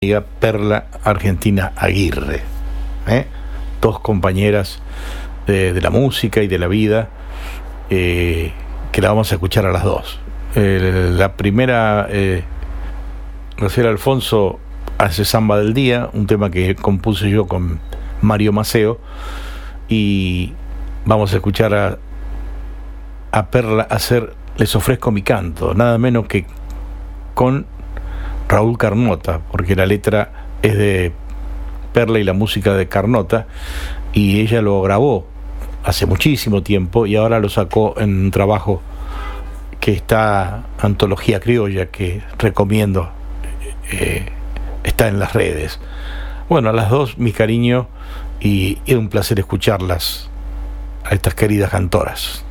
amiga Perla Argentina Aguirre, dos compañeras de la música y de la vida, que la vamos a escuchar a las dos. La primera, Graciela Alfonso hace Samba del Día, un tema que compuse yo con Mario Maceo, y vamos a escuchar a Perla hacer Les ofrezco mi canto, nada menos que con Raúl Carnota, porque la letra es de Perla y la música de Carnota, y ella lo grabó hace muchísimo tiempo y ahora lo sacó en un trabajo que está, Antología Criolla, que recomiendo, está en las redes. Bueno, a las dos mi cariño, y es un placer escucharlas, a estas queridas cantoras.